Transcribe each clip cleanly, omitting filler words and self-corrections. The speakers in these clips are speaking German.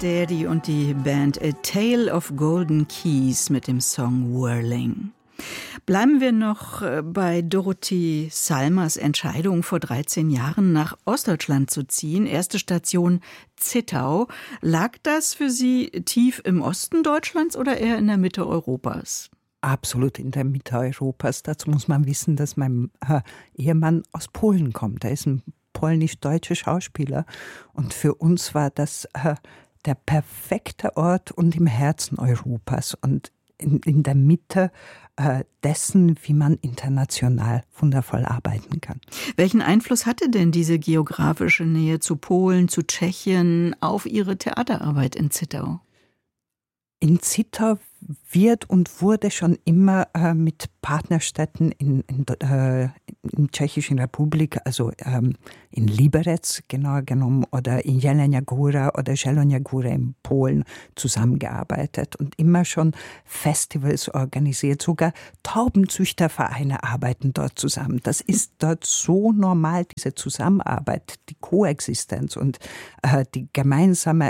Daddy und die Band A Tale of Golden Keys mit dem Song Whirling. Bleiben wir noch bei Dorothee Salmers Entscheidung, vor 13 Jahren nach Ostdeutschland zu ziehen. Erste Station Zittau. Lag das für Sie tief im Osten Deutschlands oder eher in der Mitte Europas? Absolut in der Mitte Europas. Dazu muss man wissen, dass mein Ehemann aus Polen kommt. Er ist ein polnisch-deutscher Schauspieler. Und für uns war das der perfekte Ort und im Herzen Europas und in der Mitte dessen, wie man international wundervoll arbeiten kann. Welchen Einfluss hatte denn diese geografische Nähe zu Polen, zu Tschechien auf Ihre Theaterarbeit in Zittau? In Zittau wird und wurde schon immer mit Partnerstädten in Tschechischen Republik, also in Liberec genauer genommen oder in Jelenia Góra oder Zielona Góra in Polen zusammengearbeitet und immer schon Festivals organisiert. Sogar Taubenzüchtervereine arbeiten dort zusammen. Das ist dort so normal, diese Zusammenarbeit, die Koexistenz und die gemeinsame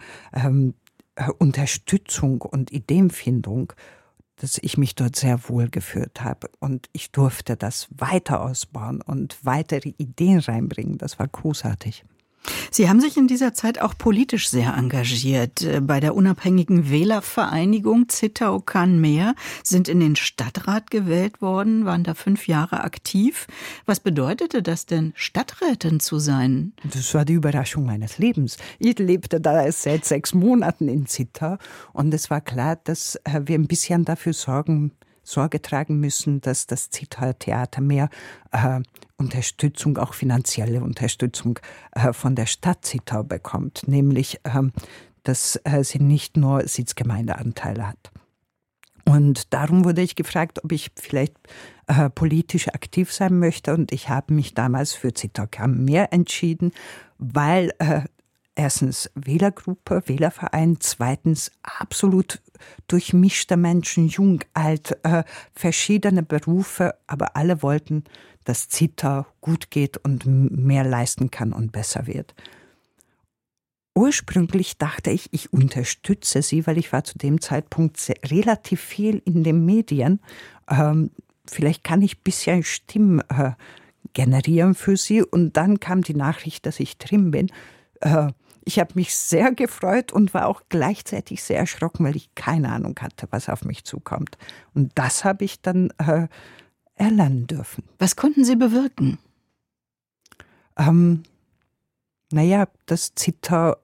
Unterstützung und Ideenfindung, dass ich mich dort sehr wohl gefühlt habe. Und ich durfte das weiter ausbauen und weitere Ideen reinbringen. Das war großartig. Sie haben sich in dieser Zeit auch politisch sehr engagiert. Bei der unabhängigen Wählervereinigung Zittau kann mehr, sind in den Stadtrat gewählt worden, waren da 5 Jahre aktiv. Was bedeutete das denn, Stadträtin zu sein? Das war die Überraschung meines Lebens. Ich lebte da erst seit 6 Monaten in Zittau und es war klar, dass wir ein bisschen dafür Sorge tragen müssen, dass das Zittauer Theater mehr Unterstützung, auch finanzielle Unterstützung von der Stadt Zittau bekommt. Nämlich, dass sie nicht nur Sitzgemeindeanteile hat. Und darum wurde ich gefragt, ob ich vielleicht politisch aktiv sein möchte. Und ich habe mich damals für Zittau kann mehr entschieden, weil erstens Wählergruppe, Wählerverein, zweitens absolut durchmischte Menschen, jung, alt, verschiedene Berufe, aber alle wollten, dass Zittau gut geht und mehr leisten kann und besser wird. Ursprünglich dachte ich, ich unterstütze sie, weil ich war zu dem Zeitpunkt relativ viel in den Medien. Vielleicht kann ich ein bisschen Stimmen generieren für sie. Und dann kam die Nachricht, dass ich drin bin. Ich habe mich sehr gefreut und war auch gleichzeitig sehr erschrocken, weil ich keine Ahnung hatte, was auf mich zukommt. Und das habe ich dann erlernen dürfen. Was konnten Sie bewirken? Das Zittau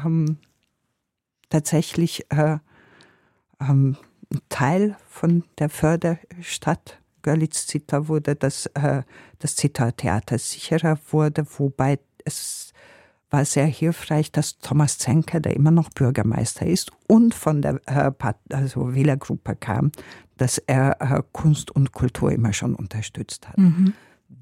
tatsächlich ein Teil von der Förderstadt Görlitz-Zittau wurde, dass das Zittauer Theater sicherer wurde, wobei es war sehr hilfreich, dass Thomas Zenker, der immer noch Bürgermeister ist und von der Wählergruppe kam, dass er Kunst und Kultur immer schon unterstützt hat. Mhm.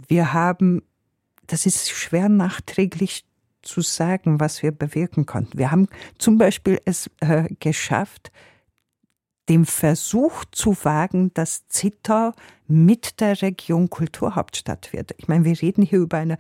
Das ist schwer nachträglich zu sagen, was wir bewirken konnten. Wir haben zum Beispiel es geschafft, den Versuch zu wagen, dass Zittau mit der Region Kulturhauptstadt wird. Ich meine, wir reden hier über eine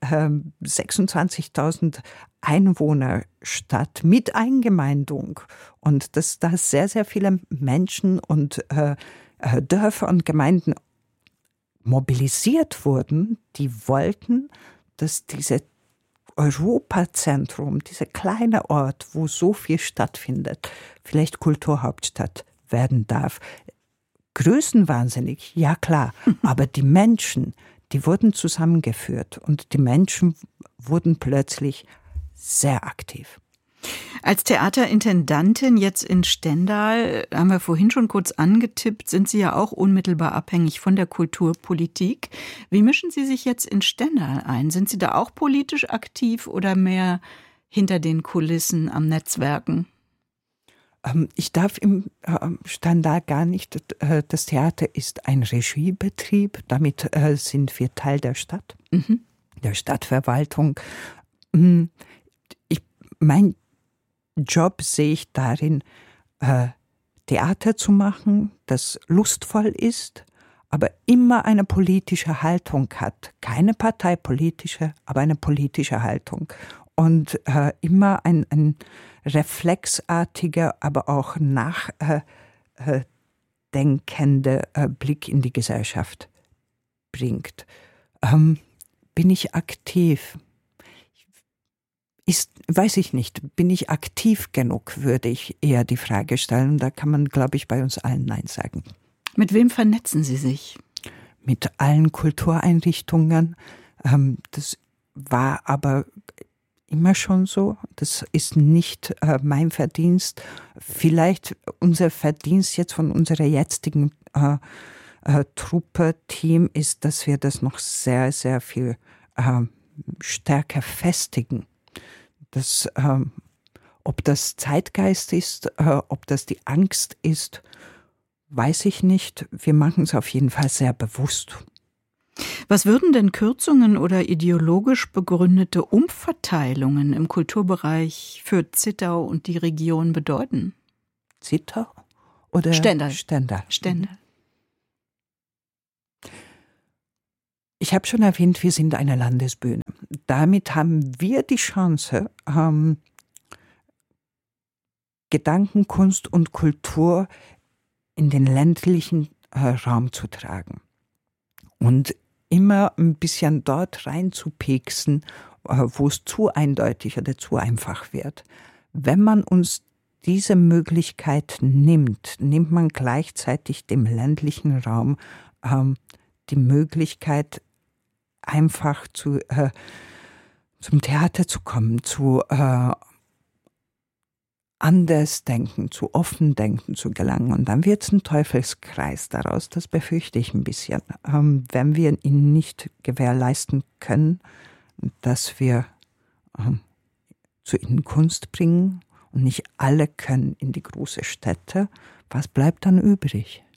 26.000 Einwohnerstadt mit Eingemeindung und dass da sehr, sehr viele Menschen und Dörfer und Gemeinden mobilisiert wurden, die wollten, dass diese Europazentrum, dieser kleine Ort, wo so viel stattfindet, vielleicht Kulturhauptstadt werden darf. Größenwahnsinnig, ja klar, aber die Menschen, die wurden zusammengeführt und die Menschen wurden plötzlich sehr aktiv. Als Theaterintendantin jetzt in Stendal, haben wir vorhin schon kurz angetippt, sind Sie ja auch unmittelbar abhängig von der Kulturpolitik. Wie mischen Sie sich jetzt in Stendal ein? Sind Sie da auch politisch aktiv oder mehr hinter den Kulissen am Netzwerken? Ich darf im Stendal gar nicht. Das Theater ist ein Regiebetrieb. Damit sind wir Teil der Stadt, der Stadtverwaltung. Mein Job sehe ich darin, Theater zu machen, das lustvoll ist, aber immer eine politische Haltung hat. Keine parteipolitische, aber eine politische Haltung. und immer ein reflexartiger, aber auch nachdenkender Blick in die Gesellschaft bringt. Bin ich aktiv? Weiß ich nicht. Bin ich aktiv genug, würde ich eher die Frage stellen. Da kann man, glaube ich, bei uns allen Nein sagen. Mit wem vernetzen Sie sich? Mit allen Kultureinrichtungen. Das war aber immer schon so. Das ist nicht mein Verdienst. Vielleicht unser Verdienst jetzt von unserer jetzigen Truppe, Team ist, dass wir das noch sehr, sehr viel stärker festigen. Ob das Zeitgeist ist, ob das die Angst ist, weiß ich nicht. Wir machen es auf jeden Fall sehr bewusst. Was würden denn Kürzungen oder ideologisch begründete Umverteilungen im Kulturbereich für Zittau und die Region bedeuten? Zittau oder Stendal. Stendal. Stendal. Ich habe schon erwähnt, wir sind eine Landesbühne. Damit haben wir die Chance, Gedanken, Kunst und Kultur in den ländlichen Raum zu tragen. Und immer ein bisschen dort reinzupeksen, wo es zu eindeutig oder zu einfach wird. Wenn man uns diese Möglichkeit nimmt, nimmt man gleichzeitig dem ländlichen Raum die Möglichkeit, einfach zum Theater zu kommen, zu Andersdenken, zu Offendenken zu gelangen. Und dann wird es ein Teufelskreis daraus, das befürchte ich ein bisschen. Wenn wir ihn nicht gewährleisten können, dass wir zu ihnen Kunst bringen und nicht alle können in die große Städte, was bleibt dann übrig?